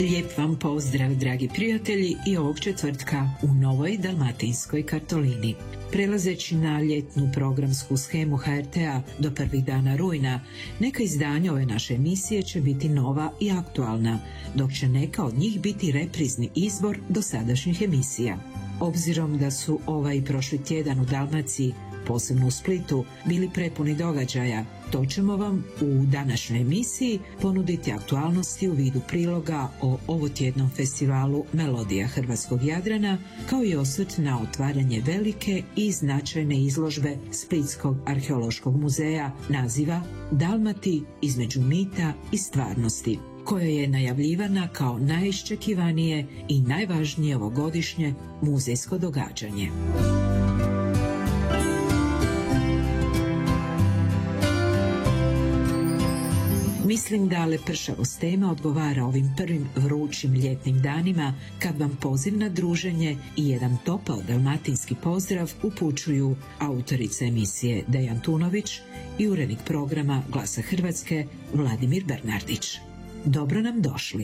Lijep vam pozdrav, dragi prijatelji, i ovog četvrtka u Novoj Dalmatinskoj Kartolini. Prelazeći na ljetnu programsku shemu HRT-a do prvih dana rujna, neka izdanja ove naše emisije će biti nova i aktualna, dok će neka od njih biti reprizni izbor dosadašnjih emisija. Obzirom da su ovaj i prošli tjedan u Dalmaciji, posebno u Splitu, bili prepuni događaja, to ćemo vam u današnjoj emisiji ponuditi aktualnosti u vidu priloga o ovotjednom festivalu Melodija hrvatskog Jadrana, kao i osvrt na otvaranje velike i značajne izložbe Splitskog arheološkog muzeja naziva Dalmati između mita i stvarnosti, koja je najavljivana kao najiščekivanije i najvažnije ovogodišnje muzejsko događanje. Mislim da lepršavost tema odgovara ovim prvim vrućim ljetnim danima, kad vam poziv na druženje i jedan topao dalmatinski pozdrav upućuju autorica emisije Dejan Tunović i urednik programa Glasa Hrvatske Vladimir Bernardić. Dobro nam došli!